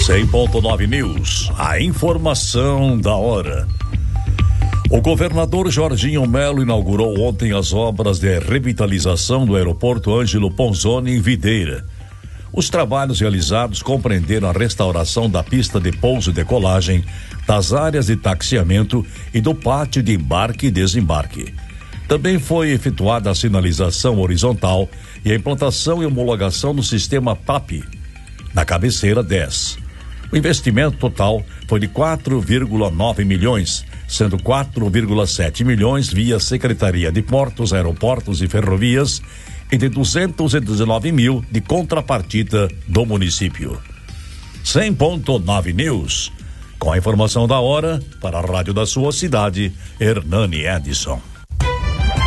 100.9 News, a informação da hora. O governador Jorginho Melo inaugurou ontem as obras de revitalização do aeroporto Ângelo Ponzoni em Videira. Os trabalhos realizados compreenderam a restauração da pista de pouso e decolagem, das áreas de taxiamento e do pátio de embarque e desembarque. Também foi efetuada a sinalização horizontal e a implantação e homologação do sistema PAP na cabeceira 10. O investimento total foi de 4,9 milhões, sendo 4,7 milhões via Secretaria de Portos, Aeroportos e Ferrovias e de 219 mil de contrapartida do município. 100.9 News, com a informação da hora para a rádio da sua cidade, Hernani Edson.